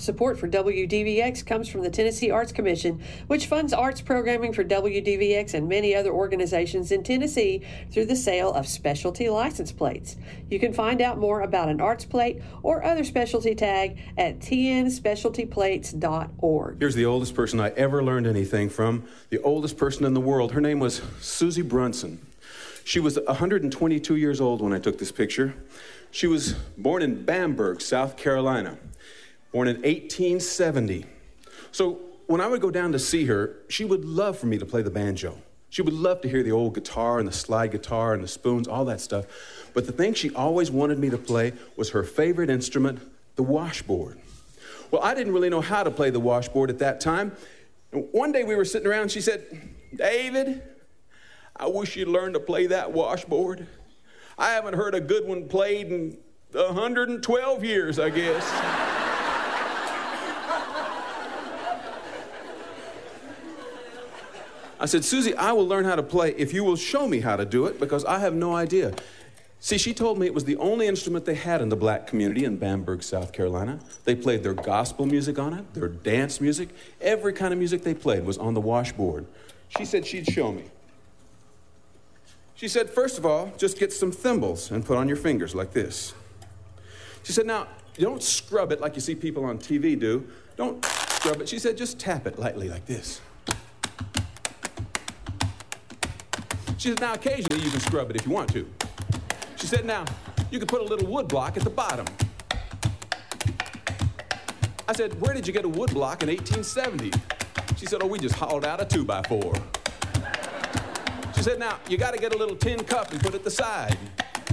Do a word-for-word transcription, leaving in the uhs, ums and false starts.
Support for W D V X comes from the Tennessee Arts Commission, which funds arts programming for W D V X and many other organizations in Tennessee through the sale of specialty license plates. You can find out more about an arts plate or other specialty tag at t n specialty plates dot org. Here's the oldest person I ever learned anything from, the oldest person in the world. Her name was Susie Brunson. She was one hundred twenty-two years old when I took this picture. She was born in Bamberg, South Carolina, born in eighteen seventy. So when I would go down to see her, she would love for me to play the banjo. She would love to hear the old guitar and the slide guitar and the spoons, all that stuff. But the thing she always wanted me to play was her favorite instrument, the washboard. Well, I didn't really know how to play the washboard at that time. And one day we were sitting around and she said, "David, I wish you'd learn to play that washboard. I haven't heard a good one played in one hundred twelve years, I guess." I said, "Susie, I will learn how to play if you will show me how to do it, because I have no idea." See, she told me it was the only instrument they had in the black community in Bamberg, South Carolina. They played their gospel music on it, their dance music. Every kind of music they played was on the washboard. She said she'd show me. She said, first of all, just get some thimbles and put on your fingers like this. She said, now, you don't scrub it like you see people on T V do. Don't scrub it. She said, just tap it lightly like this. She said, now, occasionally you can scrub it if you want to. She said, now, you can put a little wood block at the bottom. I said, where did you get a wood block in eighteen seventy? She said, oh, we just hauled out a two by four. She said, now, you got to get a little tin cup and put it at the side.